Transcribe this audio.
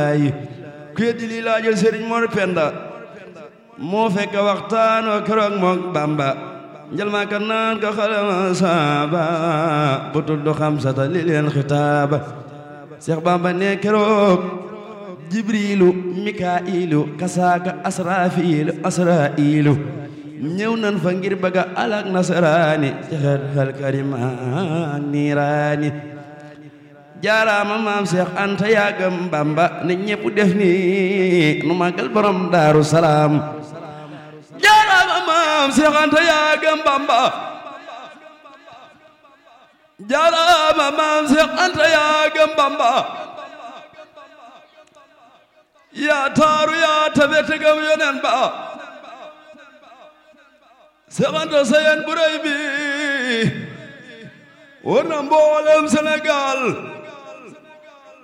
ku yeddi lii laajal Sëriñ Mor Penda moo fekk waxtaan wa keroog mook Bamba njal maa ka naan ko xalama saaba bu tudd xamsata li leen xitaaba Seex Bamba ne keroog Jibriilu Mikaa'ilu kasaaka Asraa'iilu ñëw nan fa ngir bëgga alak nasaraani ci xel karimaan niiraani jaaraama maam Seex Anta yaagam Bamba ne ñépp def ni nu màggal borom Daaru Salaam jaaraama maam Seex Anta yaagam Bamba jaaraama maam Seex Anta yaagam Bamba yaa taaru yaa tabe tegam yonen ba Seex Anta sayen bu rëy bi war na mboolem Sénégal